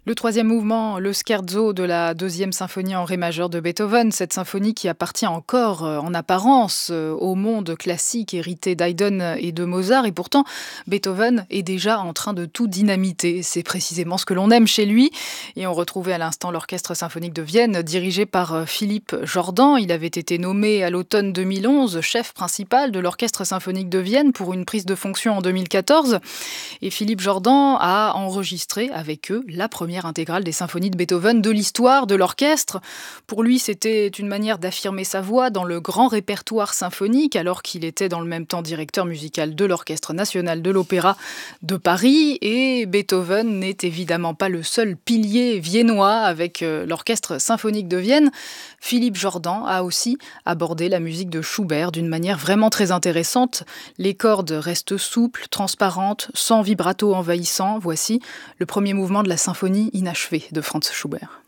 Le troisième mouvement, le scherzo de la deuxième symphonie en ré majeur de Beethoven, cette symphonie qui appartient encore en apparence au monde classique hérité d'Haydn et de Mozart, et pourtant Beethoven est déjà en train de tout dynamiter. C'est précisément ce que l'on aime chez lui, et on retrouvait à l'instant l'Orchestre symphonique de Vienne dirigé par Philippe Jordan. Il avait été nommé à l'automne 2011 chef principal de l'Orchestre symphonique de Vienne pour une prise de fonction en 2014, et Philippe Jordan a enregistré avec eux la première intégrale des symphonies de Beethoven de l'histoire de l'orchestre. Pour lui, c'était une manière d'affirmer sa voix dans le grand répertoire symphonique, alors qu'il était dans le même temps directeur musical de l'Orchestre national de l'Opéra de Paris. Et Beethoven n'est évidemment pas le seul pilier viennois avec l'Orchestre symphonique de Vienne. Philippe Jordan a aussi abordé la musique de Schubert d'une manière vraiment très intéressante. Les cordes restent souples, transparentes, sans vibrato envahissant. Voici le premier mouvement de la symphonie inachevée de Franz Schubert.